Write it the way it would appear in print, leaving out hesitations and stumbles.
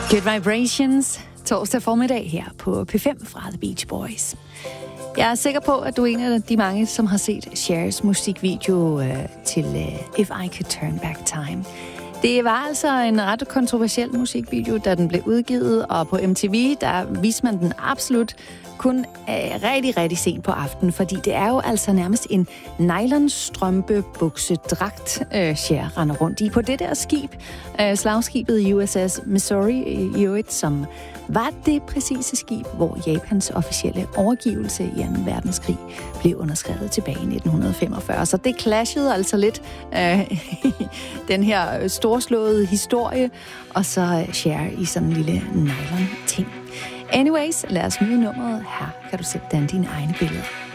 Good Vibrations, torsdag formiddag her på P5 fra The Beach Boys. Jeg er sikker på, at du er en af de mange, som har set Chers musikvideo til If I Could Turn Back Time. Det var altså en ret kontroversiel musikvideo, da den blev udgivet, og på MTV, der viste man den absolut kun rigtig sent på aftenen, fordi det er jo altså nærmest en nylonstrømpebuksedragt, Cher render rundt i på det der skib, slagskibet USS Missouri i øvrigt, som var det præcise skib, hvor Japans officielle overgivelse i 2. verdenskrig blev underskrevet tilbage i 1945. Så det clashede altså lidt den her storslåede historie, og så Cher i sådan en lille nylon-ting. Anyways, lad os nyde nummeret. Her kan du sætte dine egne billeder.